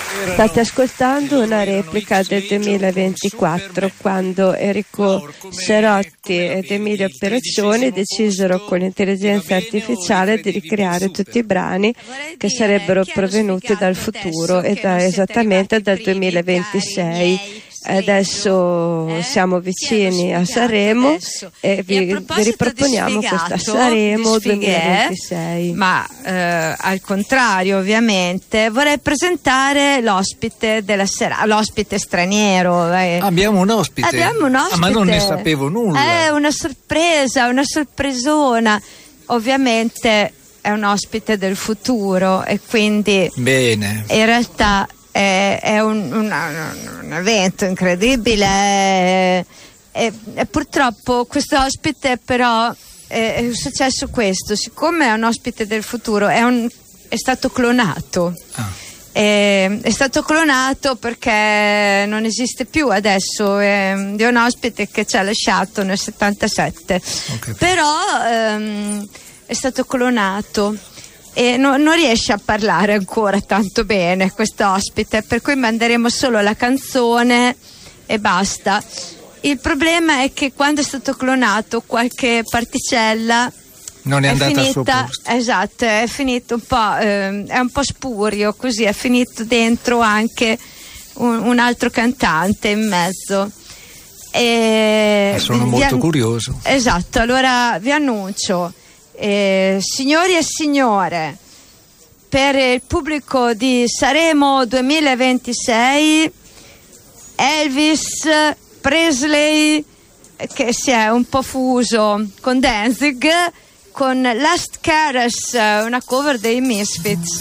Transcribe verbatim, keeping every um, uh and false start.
State ascoltando una replica del duemilaventiquattro, quando Enrico Cerotti ed Emilio Perriccioni decisero con l'intelligenza artificiale di ricreare tutti i brani che sarebbero provenuti dal futuro e da, esattamente dal duemilaventisei. Adesso siamo vicini a Sanremo e vi, vi riproponiamo questa Sanremo duemilaventisei. Ma eh, al contrario, ovviamente, vorrei presentare l'ospite della sera, l'ospite straniero. Eh. Abbiamo un ospite. Abbiamo un ospite. Ah, ma non ne sapevo nulla. È una sorpresa, una sorpresona. Ovviamente è un ospite del futuro e quindi bene. In realtà è, è un, un, un evento incredibile e, e, e purtroppo questo ospite però è, è successo questo, siccome è un ospite del futuro, è, un, è stato clonato. Ah. È, è stato clonato perché non esiste più adesso, è, è un ospite che ci ha lasciato nel settantasette, okay. Però ehm, è stato clonato e no, non riesce a parlare ancora tanto bene questo ospite, per cui manderemo solo la canzone e basta. Il problema è che quando è stato clonato qualche particella non è, è andata finita, al suo posto. Esatto, è finito un po', eh, è un po' spurio, così è finito dentro anche un, un altro cantante in mezzo. E sono vi, molto vi, curioso. Esatto, allora vi annuncio, eh, signori e signore, per il pubblico di Sanremo duemilaventisei, Elvis Presley, che si è un po' fuso con Danzig, con Last Caress, una cover dei Misfits.